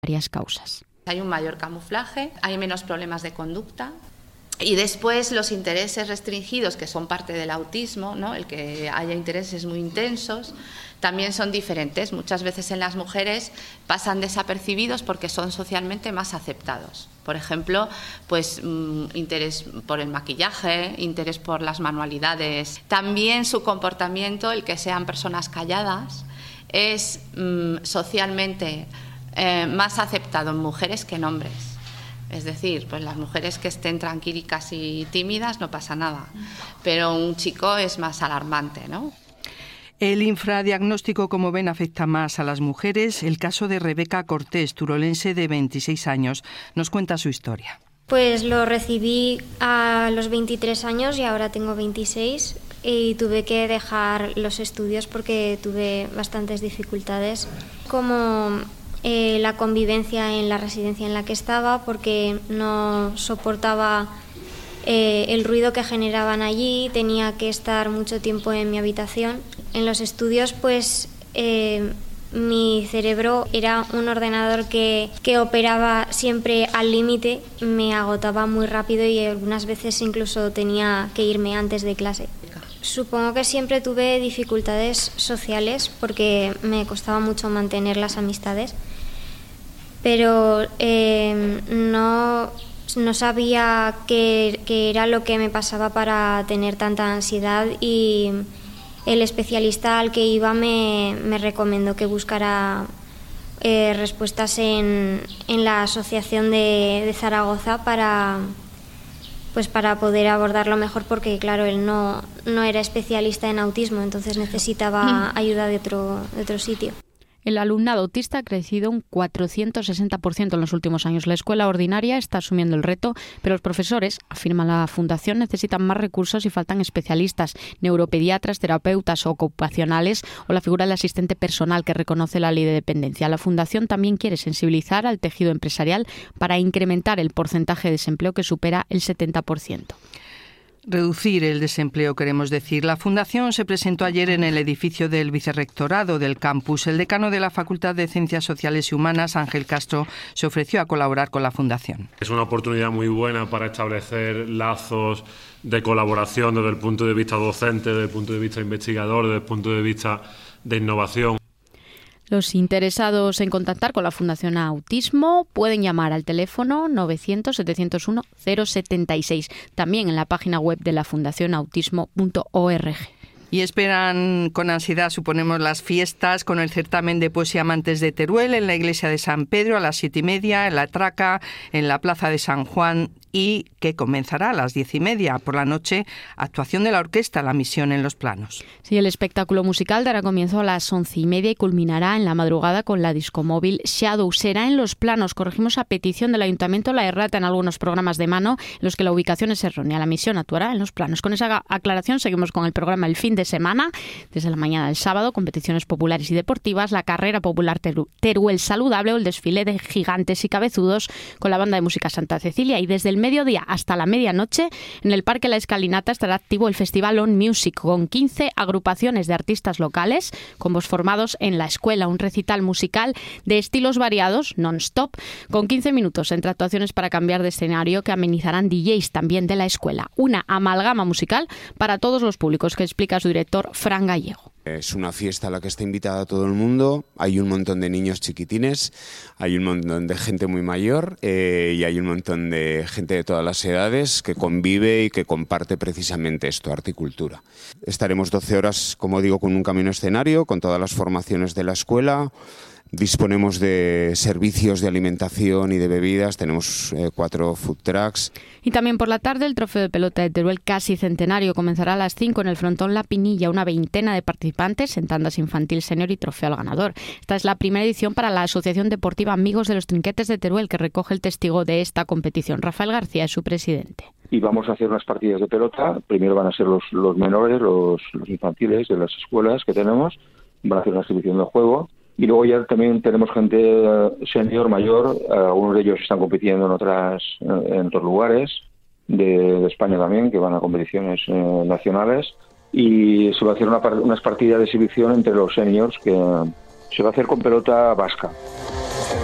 varias causas. Hay un mayor camuflaje, hay menos problemas de conducta. Y después los intereses restringidos, que son parte del autismo, ¿no? El que haya intereses muy intensos, también son diferentes. Muchas veces en las mujeres pasan desapercibidos porque son socialmente más aceptados. Por ejemplo, pues interés por el maquillaje, interés por las manualidades. También su comportamiento, el que sean personas calladas, es socialmente más aceptado en mujeres que en hombres. Es decir, pues las mujeres que estén tranquilas y tímidas no pasa nada, pero un chico es más alarmante, ¿no? El infradiagnóstico, como ven, afecta más a las mujeres. El caso de Rebeca Cortés, turolense de 26 años, nos cuenta su historia. Pues lo recibí a los 23 años y ahora tengo 26 y tuve que dejar los estudios porque tuve bastantes dificultades, como la convivencia en la residencia en la que estaba, porque no soportaba el ruido que generaban allí, tenía que estar mucho tiempo en mi habitación. En los estudios, pues mi cerebro era un ordenador que operaba siempre al límite, me agotaba muy rápido y algunas veces incluso tenía que irme antes de clase. Supongo que siempre tuve dificultades sociales porque me costaba mucho mantener las amistades, pero no sabía qué era lo que me pasaba para tener tanta ansiedad, y el especialista al que iba me recomendó que buscara respuestas en la Asociación de Zaragoza para poder abordarlo mejor, porque claro, él no era especialista en autismo, entonces necesitaba ayuda de otro sitio. El alumnado autista ha crecido un 460% en los últimos años. La escuela ordinaria está asumiendo el reto, pero los profesores, afirma la Fundación, necesitan más recursos y faltan especialistas, neuropediatras, terapeutas ocupacionales o la figura del asistente personal que reconoce la ley de dependencia. La Fundación también quiere sensibilizar al tejido empresarial para incrementar el porcentaje de desempleo, que supera el 70%. Reducir el desempleo, queremos decir. La Fundación se presentó ayer en el edificio del Vicerrectorado del campus. El decano de la Facultad de Ciencias Sociales y Humanas, Ángel Castro, se ofreció a colaborar con la Fundación. Es una oportunidad muy buena para establecer lazos de colaboración desde el punto de vista docente, desde el punto de vista investigador, desde el punto de vista de innovación. Los interesados en contactar con la Fundación Autismo pueden llamar al teléfono 900-701-076, también en la página web de la fundacionautismo.org. Y esperan con ansiedad, suponemos, las fiestas con el certamen de poesía Amantes de Teruel en la iglesia de San Pedro a las 7:30, en la Traca, en la plaza de San Juan, y que comenzará a las 10:30 por la noche, actuación de la orquesta La Misión en Los Planos. Sí, el espectáculo musical dará comienzo a las 11:30 y culminará en la madrugada con la discomóvil Shadow. Será en Los Planos. Corregimos a petición del Ayuntamiento la errata en algunos programas de mano en los que la ubicación es errónea. La Misión actuará en Los Planos. Con esa aclaración seguimos con el programa El Fin de Semana. Desde la mañana del sábado, competiciones populares y deportivas, la carrera popular Teruel Saludable o el desfile de gigantes y cabezudos con la banda de música Santa Cecilia. Y desde el mediodía hasta la medianoche, en el Parque La Escalinata estará activo el Festival On Music, con 15 agrupaciones de artistas locales, combos formados en la escuela, un recital musical de estilos variados, non-stop, con 15 minutos entre actuaciones para cambiar de escenario que amenizarán DJs también de la escuela. Una amalgama musical para todos los públicos, que explica su director, Fran Gallego. Es una fiesta a la que está invitada todo el mundo, hay un montón de niños chiquitines, hay un montón de gente muy mayor y hay un montón de gente de todas las edades que convive y que comparte precisamente esto, arte y cultura. Estaremos 12 horas, como digo, con un camino escenario, con todas las formaciones de la escuela. Disponemos de servicios de alimentación y de bebidas, tenemos 4 food trucks. Y también por la tarde el Trofeo de Pelota de Teruel casi centenario comenzará a las 5 en el frontón La Pinilla, una veintena de participantes en tandas infantil, senior y trofeo al ganador. Esta es la primera edición para la Asociación Deportiva Amigos de los Trinquetes de Teruel, que recoge el testigo de esta competición. Rafael García es su presidente. Y vamos a hacer unas partidas de pelota. Primero van a ser los menores, los infantiles de las escuelas que tenemos, van a hacer una exhibición de juego. Y luego ya también tenemos gente senior, mayor, algunos de ellos están compitiendo en otros lugares de España también, que van a competiciones nacionales, y se va a hacer unas partidas de exhibición entre los seniors, que se va a hacer con pelota vasca.